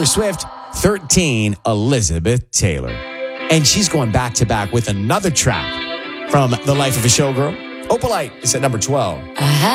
Swift. 13, Elizabeth Taylor. And she's going back to back with another track from The Life of a Showgirl. Opalite is at number 12.